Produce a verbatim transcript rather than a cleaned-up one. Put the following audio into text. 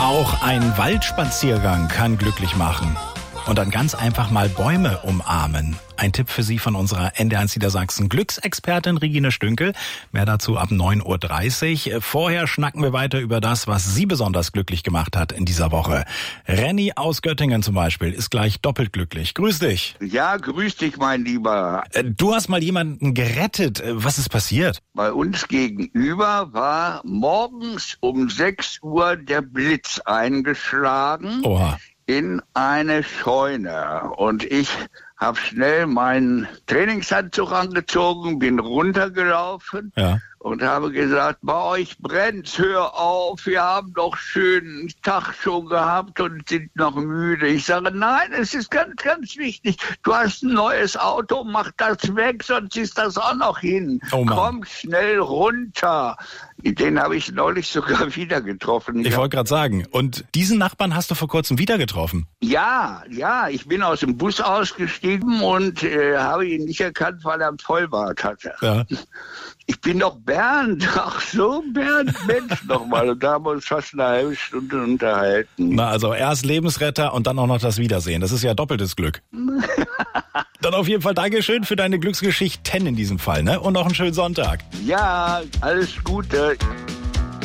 Auch ein Waldspaziergang kann glücklich machen. Und dann ganz einfach mal Bäume umarmen. Ein Tipp für Sie von unserer N D eins Niedersachsen Glücksexpertin Regine Stünkel. Mehr dazu ab neun Uhr dreißig. Vorher schnacken wir weiter über das, was Sie besonders glücklich gemacht hat in dieser Woche. Renny aus Göttingen zum Beispiel ist gleich doppelt glücklich. Grüß dich. Ja, grüß dich, mein Lieber. Du hast mal jemanden gerettet. Was ist passiert? Bei uns gegenüber war morgens um sechs Uhr der Blitz eingeschlagen. Oha. In eine Scheune. Und ich habe schnell meinen Trainingsanzug angezogen, bin runtergelaufen. Ja. Und habe gesagt, bei euch brennt's, hör auf, wir haben doch schönen Tag schon gehabt und sind noch müde. Ich sage, nein, es ist ganz, ganz wichtig. Du hast ein neues Auto, mach das weg, sonst ist das auch noch hin. Oh Mann. Komm schnell runter. Den habe ich neulich sogar wieder getroffen. Ich ja. wollte gerade sagen, und diesen Nachbarn hast du vor kurzem wieder getroffen? Ja, ja, ich bin aus dem Bus ausgestiegen und äh, habe ihn nicht erkannt, weil er einen Vollbart hatte. Ja. Ich bin doch Bernd. Ach so, Bernd, Mensch nochmal. Und da haben wir uns fast eine halbe Stunde unterhalten. Na, also erst Lebensretter und dann auch noch das Wiedersehen. Das ist ja doppeltes Glück. Dann auf jeden Fall Dankeschön für deine Glücksgeschichten in diesem Fall, ne? Und noch einen schönen Sonntag. Ja, alles Gute.